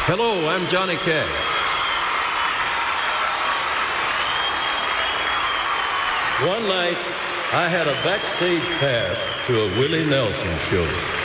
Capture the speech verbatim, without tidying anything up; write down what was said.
Hello, I'm Johnny Cash. One night, I had a backstage pass to a Willie Nelson show.